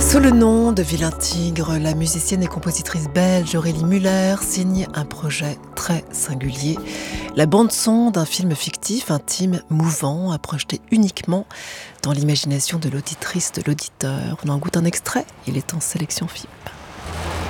Sous le nom de Vilain Tigre, la musicienne et compositrice belge Aurélie Muller signe un projet très singulier. La bande-son d'un film fictif, intime, mouvant, à projeter uniquement dans l'imagination de l'auditrice, de l'auditeur. On en goûte un extrait, il est en sélection FIP.